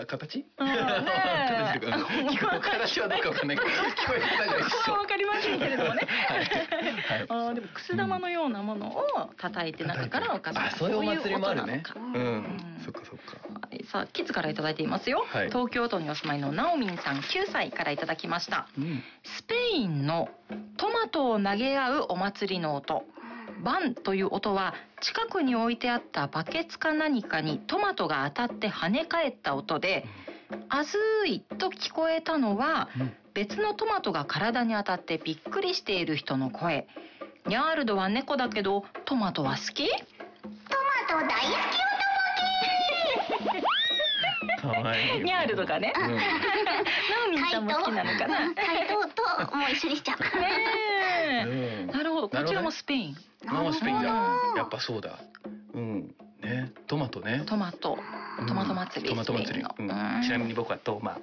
形？ ね形とか形はどうかわかんないけど聞こえ方が一緒。 わかりませんけれどもね。 はい。 でもくす玉のようなものを叩いて中からお菓子が、 そういうお祭りもあるね。 そういう音なのか。 そっかそっか。 はい、さあキッズからいただいていますよ。 はい、 東京都にお住まいのナオミンさん9歳からいただきました。スペインのトマトを投げ合うお祭りの音。バンという音は近くに置いてあったバケツか何かにトマトが当たって跳ね返った音で、あずーいと聞こえたのは、別のトマトが体に当たってびっくりしている人の声。ニャールドは猫だけどトマトは好き？ トマト大好きかわいい。 ニャールドがね。ナオミンさんも好きなのかな。 怪盗ともう一緒にしちゃうからね。なるほど。こちらもスペイン。 スペインだ。やっぱそうだ。ね、トマトね。 トマト祭り。 トマト祭り。ちなみに僕はトマ。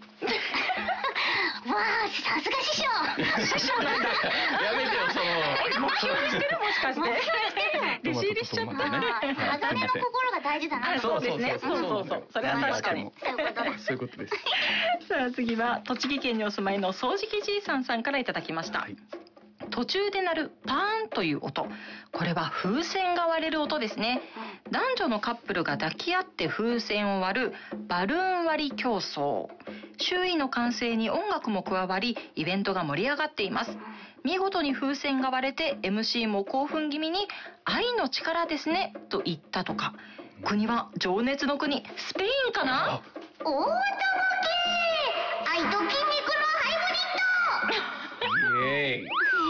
わあ、さすが師匠。 師匠なんだ。 やめてよその。 目標にしてるもしかして。弟子入りしちゃった。 鋼の心が大事だな。 そうですね。そう。それは確かに。 そういうことです。 さあ次は栃木県にお住まいの掃除機じいさんからいただきました。途中で鳴るパーンという音。これは風船が割れる音ですね。男女のカップルが抱き合って風船を割るバルーン割り競争。周囲の歓声に音楽も加わり、イベントが盛り上がっています。見事に風船が割れて MC も興奮気味に愛の力ですねと言ったとか。国は情熱の国スペインかな？ 大玉系愛と筋肉のハイブリッド。 イエーイ。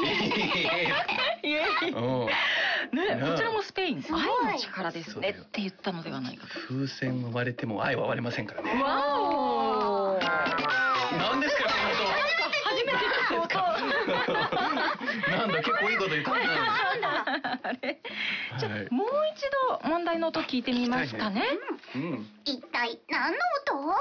ね、こちらもスペイン愛の力ですねって言ったのではないかと。 風船割れても愛は割れませんからね。 わお。 何ですかこの音。 初めてです音。 なんだ結構いいこと言ったんあれ。じゃあもう一度問題の音聞いてみますかね。 一体何の音？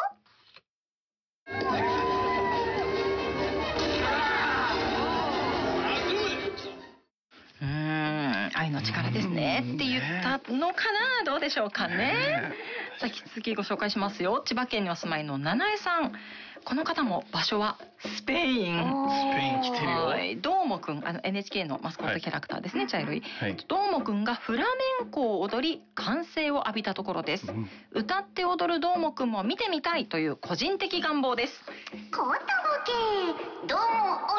愛の力ですねって言ったのかな？どうでしょうかね。さあ引き続きご紹介しますよ。千葉県にお住まいの七重さん。この方も場所はスペイン。 スペイン来てるよ。 どーもくん、NHK のマスコットキャラクターですね、茶色い。どーもくんがフラメンコを踊り歓声を浴びたところです。歌って踊るどーもくんも見てみたいという個人的願望です。 コートボケどうも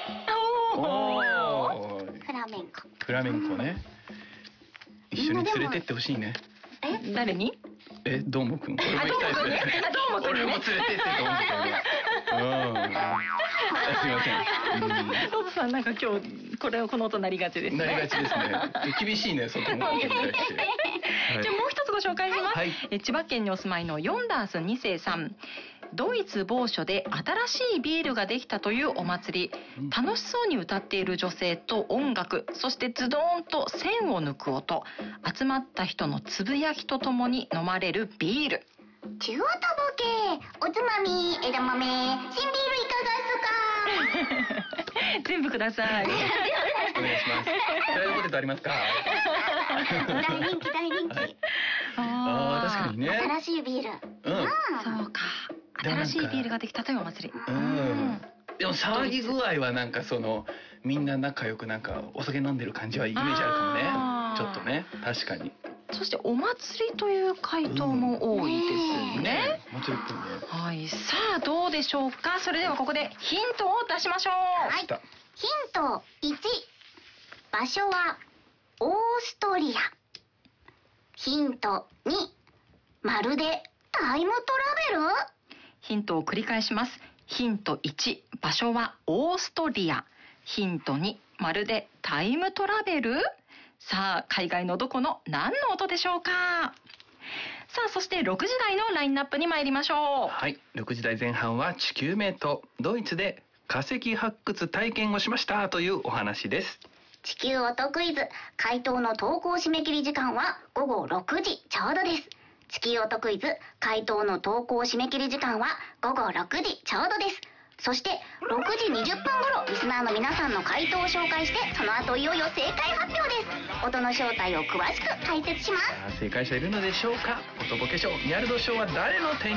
おれい。フラメンコ。 フラメンコね。一緒に連れてってほしいね。 誰に？ どーもくん。俺も行きたいですね。俺も連れてってと思ってたよ。すみません。 ロブさんなんか今日この音なりがちですね。 なりがちですね。厳しいね外も。じゃあもう一つご紹介します。千葉県にお住まいのヨンダース2世さん。ドイツ某所で新しいビールができたというお祭り。楽しそうに歌っている女性と音楽、そしてズドーンと線を抜く音。集まった人のつぶやきとともに飲まれるビール。 中音ボケおつまみ枝豆新ビールいかがですか？ 全部ください。 お願いします。フライドポテトありますか？ 大人気大人気。 確かにね。 新しいビール。 そうか。新しいビールができたというお祭り。 でも騒ぎ具合はなんかみんな仲良くなんかお酒飲んでる感じはイメージあるかもね。ちょっとね確かに。 そしてお祭りという回答も多いですね。 お祭りっぽいね。 はい。さあどうでしょうか。それではここでヒントを出しましょう。 はい。ヒント1。場所はオーストリア。ヒント2。まるでタイムトラベル？ ヒントを繰り返します。ヒント1、場所はオーストリア。ヒント2、まるでタイムトラベル？さあ、海外のどこの何の音でしょうか？さあ、そして6時台のラインナップに参りましょう。 はい、6時台前半は地球名とドイツで化石発掘体験をしましたというお話です。 地球音クイズ、回答の投稿締め切り時間は午後6時ちょうどです。地球音クイズ、回答の投稿締め切り時間は午後6時ちょうどです。そして6時20分頃、リスナーの皆さんの回答を紹介して、その後いよいよ正解発表です。音の正体を詳しく解説します。 正解者いるのでしょうか。音ボケ賞、ニャルド賞は誰の手に